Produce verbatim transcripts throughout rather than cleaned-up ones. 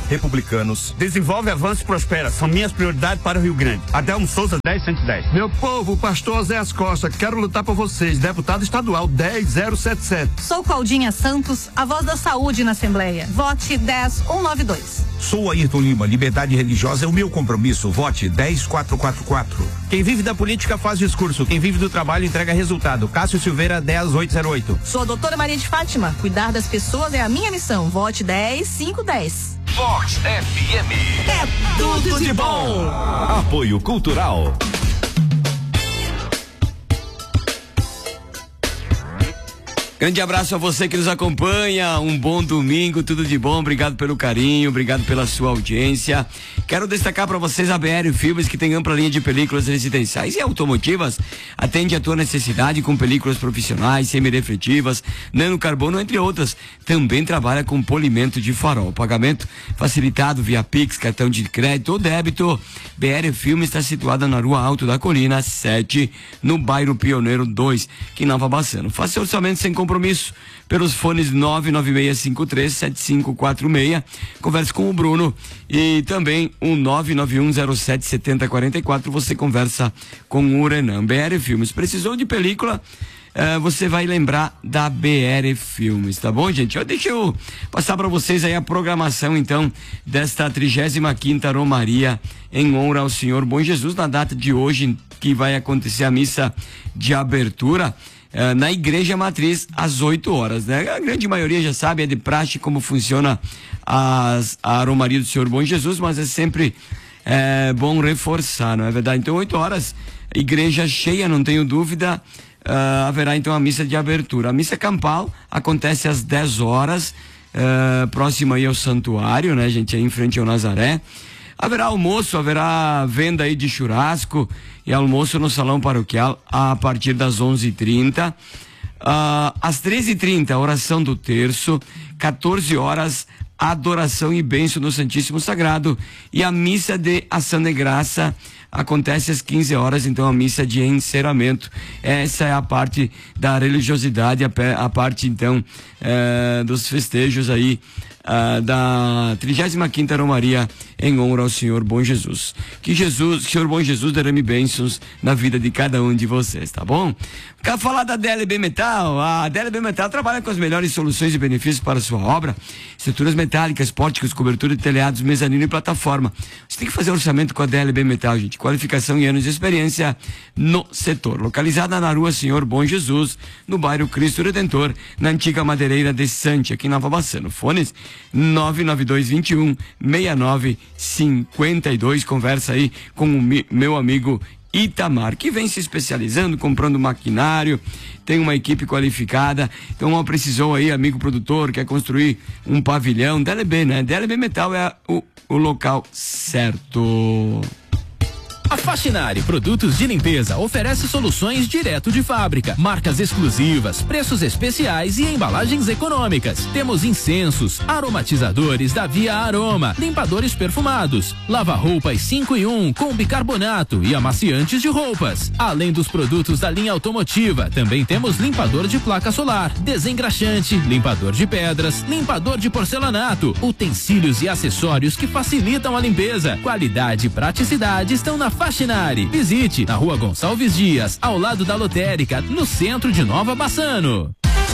republicanos. Desenvolve, avança e prospera. São minhas prioridades para o Rio Grande. Adelmo Souza, dez cento e dez. Meu povo, pastor Zéas Costa, quero lutar por vocês. Deputado estadual dez zero sete sete. Sou Claudinha Santos, a voz da saúde na Assembleia. Vote dez mil cento e noventa e dois. Sou Ayrton Lima, liberdade religiosa é o meu compromisso. Vote dez mil quatrocentos e quarenta e quatro. Quem vive da política faz discurso. Quem vive do trabalho entrega resultado. Cássio Silveira, dez mil oitocentos e oito. Sou a doutora Maria de Fátima. Cuidar das pessoas é a minha missão. Vote dez mil quinhentos e dez. Vox F M. É tudo de bom. Apoio Cultural. Grande abraço a você que nos acompanha, um bom domingo, tudo de bom, obrigado pelo carinho, obrigado pela sua audiência. Quero destacar para vocês a B R Filmes, que tem ampla linha de películas residenciais e automotivas, atende a tua necessidade com películas profissionais, semi-refletivas, nanocarbono, entre outras. Também trabalha com polimento de farol, pagamento facilitado via Pix, cartão de crédito ou débito. B R Filmes está situada na Rua Alto da Colina, sete, no bairro Pioneiro dois, aqui em Nova Bassano. Faça orçamento sem compromisso pelos fones nove nove seis cinco três sete cinco quatro seis. Converse com o Bruno e também o nove nove um zero sete sete zero quatro quatro. Você conversa com o Renan. B R Filmes. Precisou de película? Uh, você vai lembrar da B R Filmes, tá bom, gente? Eu, deixa eu passar para vocês aí a programação, então, desta trigésima quinta Romaria em honra ao Senhor Bom Jesus, na data de hoje, que vai acontecer a missa de abertura uh, na Igreja Matriz, às oito horas, né? A grande maioria já sabe, é de praxe como funciona as, a Romaria do Senhor Bom Jesus, mas é sempre é, bom reforçar, não é verdade? Então, oito horas, igreja cheia, não tenho dúvida. Uh, haverá então a missa de abertura. A missa campal acontece às dez horas, uh, próximo aí ao santuário, né, gente, aí em frente ao Nazaré. Haverá almoço, haverá venda aí de churrasco e almoço no salão paroquial a partir das onze e trinta. Uh, às treze e trinta, oração do terço. quatorze horas, adoração e bênção no Santíssimo Sagrado. E a missa de ação de graça acontece às quinze horas, então a missa de encerramento. Essa é a parte da religiosidade, a, a parte então é, dos festejos aí Uh, da trigésima quinta Romaria em honra ao Senhor Bom Jesus. Que Jesus, Senhor Bom Jesus, derrame bênçãos na vida de cada um de vocês, tá bom? Quero falar da D L B Metal. A D L B Metal trabalha com as melhores soluções e benefícios para a sua obra: estruturas metálicas, pórticos, cobertura de telhados, mezanino e plataforma. Você tem que fazer orçamento com a D L B Metal, gente. Qualificação e anos de experiência no setor. Localizada na rua Senhor Bom Jesus, no bairro Cristo Redentor, na antiga madeireira de Sante, aqui em Nova Bassano. Fones nove nove dois dois um seis nove cinco dois. Conversa aí com o mi, meu amigo Itamar, que vem se especializando, comprando maquinário, tem uma equipe qualificada. Então, ó, precisou aí, amigo produtor, quer construir um pavilhão, D L B, né? D L B Metal é o, o local certo. A Faxinari Produtos de Limpeza oferece soluções direto de fábrica, marcas exclusivas, preços especiais e embalagens econômicas. Temos incensos, aromatizadores da Via Aroma, limpadores perfumados, lava-roupas cinco em um com bicarbonato e amaciantes de roupas. Além dos produtos da linha automotiva, também temos limpador de placa solar, desengraxante, limpador de pedras, limpador de porcelanato, utensílios e acessórios que facilitam a limpeza. Qualidade e praticidade estão na Faxinari. Visite na Rua Gonçalves Dias, ao lado da lotérica, no centro de Nova Bassano.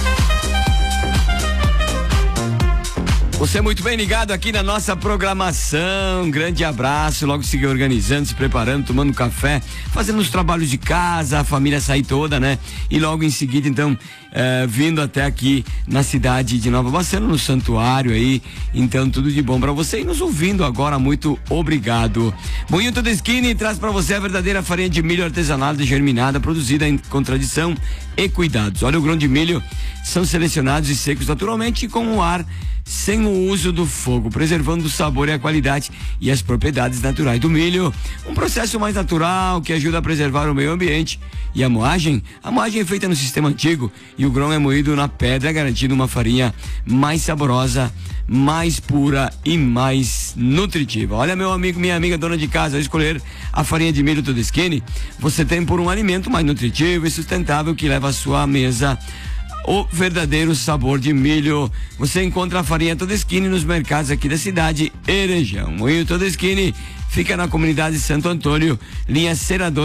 Você é muito bem ligado aqui na nossa programação. Grande abraço. Logo seguir organizando, se preparando, tomando café, fazendo os trabalhos de casa, a família sair toda, né? E logo em seguida, então, eh, vindo até aqui na cidade de Nova Bassano, no santuário aí. Então, tudo de bom pra você. E nos ouvindo agora, muito obrigado. Moinho Toda Skinny traz pra você a verdadeira farinha de milho artesanal germinada, produzida em, com tradição e cuidados. Olha, o grão de milho são selecionados e secos naturalmente com o ar, sem o uso do fogo, preservando o sabor e a qualidade e as propriedades naturais do milho. Um processo mais natural que ajuda a preservar o meio ambiente. E a moagem? A moagem é feita no sistema antigo e o grão é moído na pedra, garantindo uma farinha mais saborosa, mais pura e mais nutritiva. Olha, meu amigo, minha amiga dona de casa, ao escolher a farinha de milho Toda Skinny, você tem por um alimento mais nutritivo e sustentável que leva a sua mesa o verdadeiro sabor de milho. Você encontra a farinha Todeskine nos mercados aqui da cidade e região. Moinho Todeskine fica na comunidade Santo Antônio, linha Senador